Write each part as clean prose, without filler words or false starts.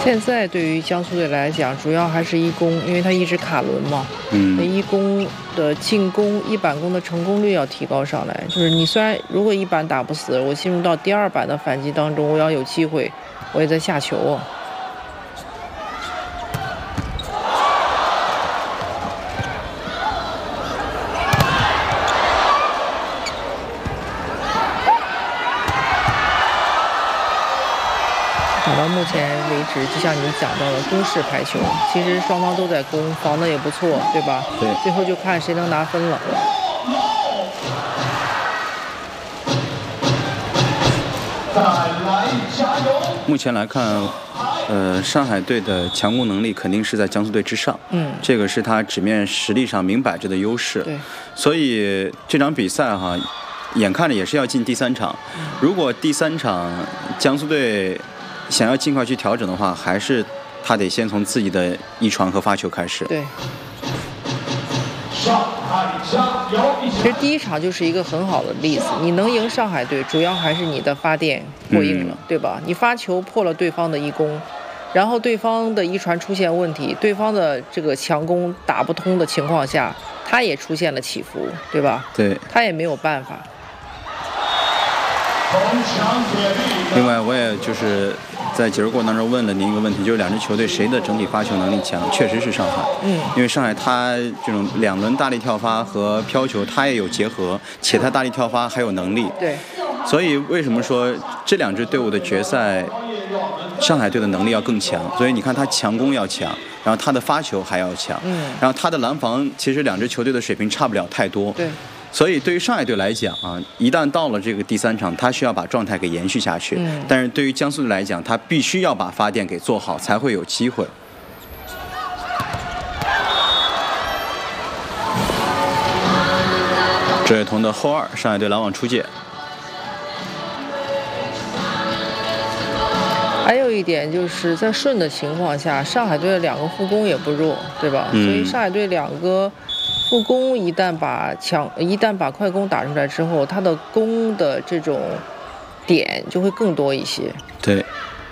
现在对于江苏队来讲，主要还是一攻，因为他一直卡轮嘛。一攻的进攻一板攻的成功率要提高上来。就是你虽然如果一板打不死，我进入到第二板的反击当中，我要有机会，我也在下球。打到目前为止，就像你讲到的攻势排球，其实双方都在攻，防的也不错，对吧？ 对。 最后就看谁能拿分了。 目前来看，上海队的强攻能力肯定是在江苏队之上。这个是他纸面实力上明摆着的优势。 对。 所以这场比赛哈，眼看着也是要进第3场。如果第3场江苏队想要尽快去调整的话，还是他得先从自己的一传和发球开始。 对。其实第一场就是一个很好的例子，你能赢上海队，主要还是你的发电过硬了，对吧？你发球破了对方的一攻，然后对方的一传出现问题，对方的这个强攻打不通的情况下，他也出现了起伏，对吧？ 对。 他也没有办法。 另外，我也就是在解说过程当中问了您一个问题，就是两支球队谁的整体发球能力强？确实是上海。因为上海他这种2轮大力跳发和飘球，他也有结合，且他大力跳发还有能力。 对。 所以为什么说这2支队伍的决赛，上海队的能力要更强？所以你看他强攻要强，然后他的发球还要强，然后他的拦防，其实2支球队的水平差不了太多。 对。 所以对于上海队来讲啊，一旦到了这个第3场，他需要把状态给延续下去。但是对于江苏队来讲，他必须要把发电给做好，才会有机会。这位同的后2，上海队拦网出界。 还有一点就是在顺的情况下，上海队的2个副攻也不弱，对吧？所以上海队2个副攻一旦把快攻打出来之后，他的攻的这种点就会更多一些。 对。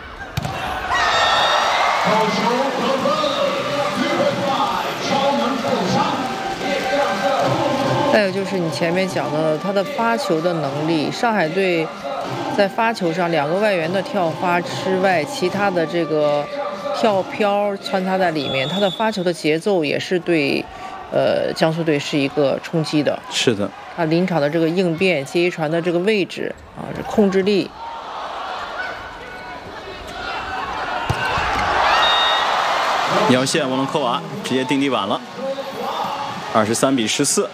再有就是你前面讲的他的发球的能力，上海队在发球上2个外援的跳发之外，其他的这个跳飘穿插在里面，他的发球的节奏也是对江苏队是一个冲击的。 是的。 他临场的这个应变、接一传的这个位置啊，这控制力。 腰线沃伦科娃直接定地板了，23-14。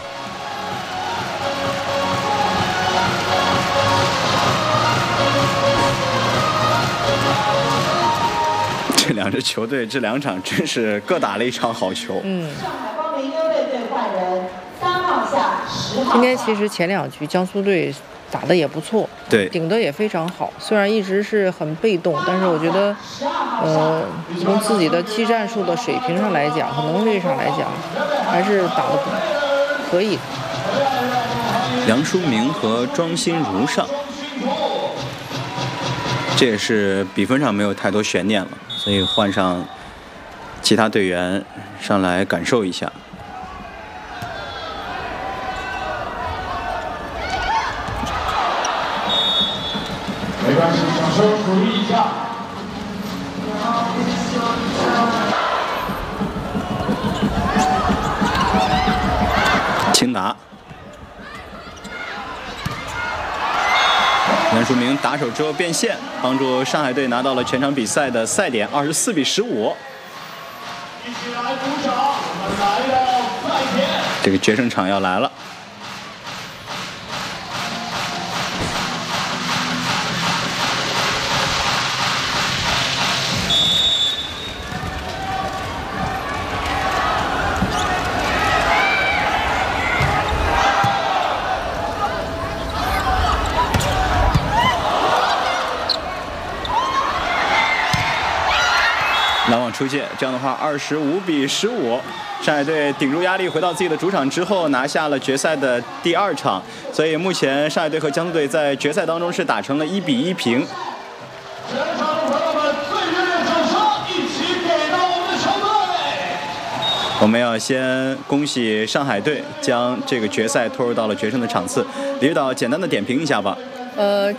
这2支球队这2场真是各打了一场好球。 今天其实前2局江苏队打得也不错， 对， 顶得也非常好。虽然一直是很被动，但是我觉得，从自己的技战术的水平上来讲和能力上来讲，还是打得可以的。 梁书明和庄心如上，这也是比分上没有太多悬念了，所以换上其他队员上来感受一下。 没关系，掌声鼓励一下。 轻打，梁书明打手之后变线，帮助上海队拿到了全场比赛的赛点24-15。 一起来鼓掌，我们来了赛点。 这个决胜场要来了。拦网出界，这样的话25-15，上海队顶住压力回到自己的主场之后，拿下了决赛的第2场。所以目前上海队和江苏队在决赛当中是打成了1-1平。 全场的朋友们，最热烈掌声！ 我们要先恭喜上海队将这个决赛拖入到了决胜的场次。李指导简单的点评一下吧。